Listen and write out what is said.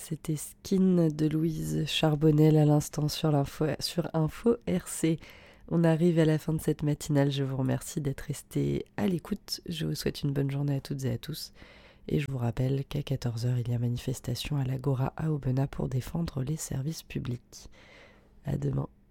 C'était Skin de Louise Charbonnel à l'instant sur Info RC. On arrive à la fin de cette matinale. Je vous remercie d'être restés à l'écoute. Je vous souhaite une bonne journée à toutes et à tous. Et je vous rappelle qu'à 14 heures, il y a manifestation à l'Agora à Aubenas pour défendre les services publics. À demain.